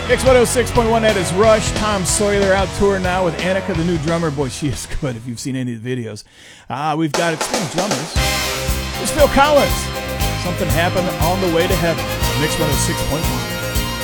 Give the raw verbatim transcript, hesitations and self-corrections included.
Mix one oh six point one, that is Rush. Tom Sawyer, they're out touring now with Annika, the new drummer. Boy, she is good if you've seen any of the videos. Uh, we've got Extreme Drummers. It's Phil Collins. Something happened on the way to heaven. Mix one oh six point one.